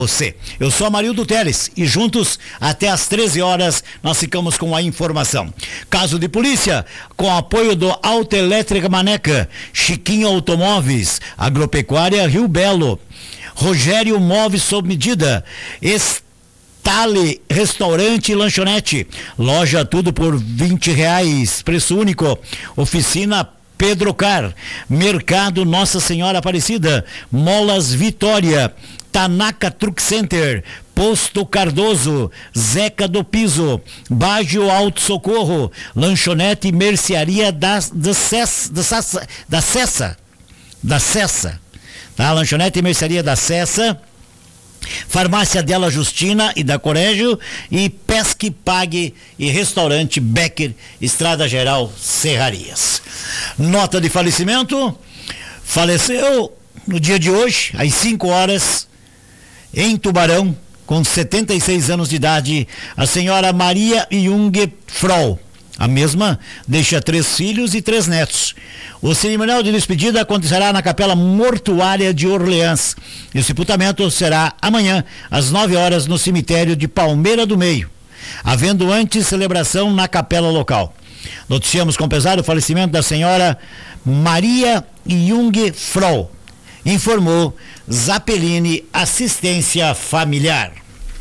Você. Eu sou Amarildo Teles e juntos até às 13 horas nós ficamos com a informação. Caso de polícia, com apoio do Autoelétrica Maneca, Chiquinho Automóveis, Agropecuária Rio Belo, Rogério Móveis sob medida, Estale Restaurante e Lanchonete, loja tudo por R$20, preço único, oficina Pedro Car, Mercado Nossa Senhora Aparecida, Molas Vitória, Tanaka Truck Center, Posto Cardoso, Zeca do Piso, Baggio Auto Socorro, Lanchonete e Mercearia da Cessa, tá? Lanchonete e Mercearia da Cessa, Farmácia Della Justina e da Corégio e Pesque Pague e Restaurante Becker, Estrada Geral Serrarias. Nota de falecimento: faleceu no dia de hoje, às 5 horas, em Tubarão, com 76 anos de idade, a senhora Maria Jung Froll. A mesma deixa 3 filhos e 3 netos. O cerimonial de despedida acontecerá na Capela Mortuária de Orleans. E o sepultamento será amanhã, às 9 horas, no cemitério de Palmeira do Meio, havendo antes celebração na capela local. Noticiamos com pesar o falecimento da senhora Maria Jung Froll. Informou Zappellini Assistência Familiar.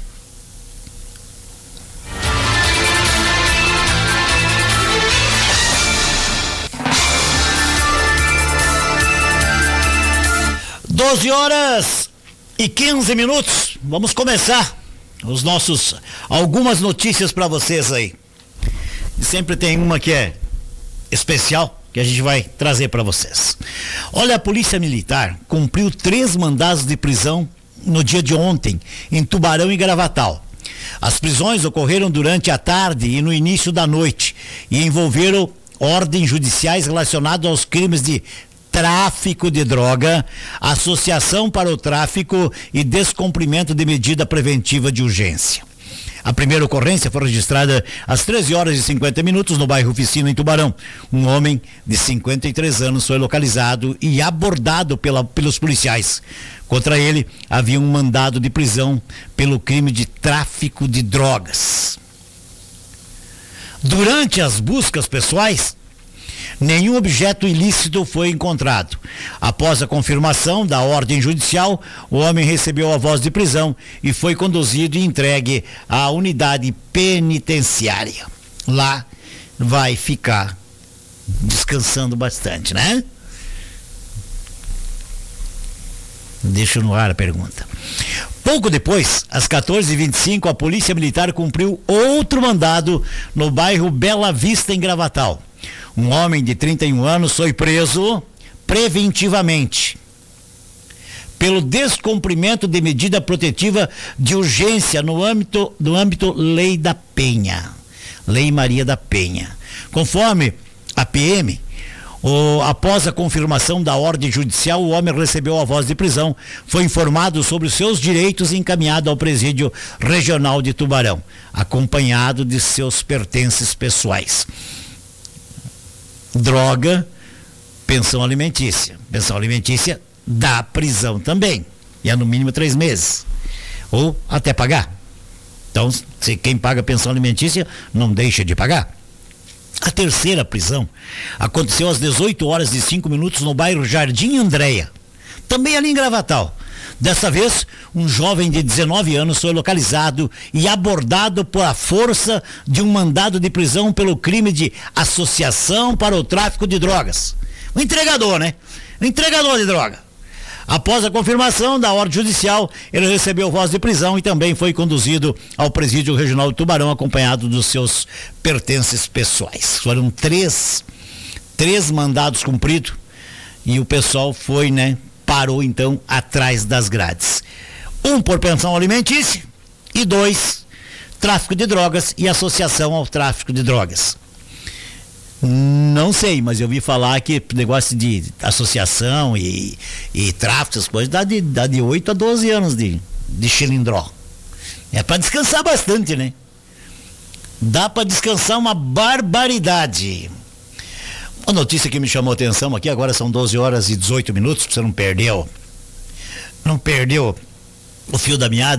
Doze horas e 15 minutos. Vamos começar algumas notícias para vocês aí. Sempre tem uma que é especial, que a gente vai trazer para vocês. Olha, a Polícia Militar cumpriu 3 mandados de prisão no dia de ontem, em Tubarão e Gravatal. As prisões ocorreram durante a tarde e no início da noite e envolveram ordens judiciais relacionadas aos crimes de tráfico de droga, associação para o tráfico e descumprimento de medida preventiva de urgência. A primeira ocorrência foi registrada às 13 horas e 50 minutos no bairro Oficina, em Tubarão. Um homem de 53 anos foi localizado e abordado pelos policiais. Contra ele havia um mandado de prisão pelo crime de tráfico de drogas. Durante as buscas pessoais, nenhum objeto ilícito foi encontrado. Após a confirmação da ordem judicial, o homem recebeu a voz de prisão e foi conduzido e entregue à unidade penitenciária. Lá vai ficar descansando bastante, né? Deixa no ar a pergunta. Pouco depois, às 14h25, a Polícia Militar cumpriu outro mandado no bairro Bela Vista, em Gravatal. Um homem de 31 anos foi preso preventivamente pelo descumprimento de medida protetiva de urgência no âmbito Lei da Penha, Lei Maria da Penha. Conforme a PM, após a confirmação da ordem judicial, o homem recebeu a voz de prisão, foi informado sobre os seus direitos e encaminhado ao presídio regional de Tubarão, acompanhado de seus pertences pessoais. Droga, pensão alimentícia. Pensão alimentícia dá prisão também. E é no mínimo 3 meses. Ou até pagar. Então, se quem paga pensão alimentícia não deixa de pagar. A terceira prisão aconteceu às 18 horas e 5 minutos no bairro Jardim Andréia, também ali em Gravatal. Dessa vez, um jovem de 19 anos foi localizado e abordado por a força de um mandado de prisão pelo crime de associação para o tráfico de drogas. Um entregador, né? Um entregador de droga. Após a confirmação da ordem judicial, ele recebeu voz de prisão e também foi conduzido ao presídio regional de Tubarão, acompanhado dos seus pertences pessoais. Foram três mandados cumpridos e o pessoal foi, né? Parou então atrás das grades. 1 por pensão alimentícia e 2, tráfico de drogas e associação ao tráfico de drogas. Não sei, mas eu ouvi falar que negócio de associação e tráfico, essas coisas, dá de 8 a 12 anos de chilindró. É para descansar bastante, né? Dá para descansar uma barbaridade. Uma notícia que me chamou a atenção aqui, agora são 12 horas e 18 minutos, você não perdeu o fio da meada.